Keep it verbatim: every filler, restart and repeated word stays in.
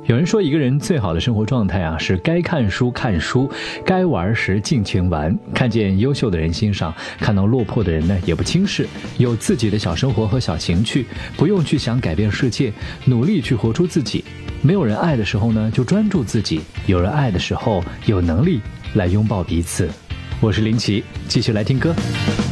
有人说，一个人最好的生活状态啊，是该看书看书，该玩时尽情玩，看见优秀的人欣赏，看到落魄的人呢也不轻视，有自己的小生活和小情趣，不用去想改变世界，努力去活出自己。没有人爱的时候呢，就专注自己；有人爱的时候，有能力来拥抱彼此。我是林奇，继续来听歌。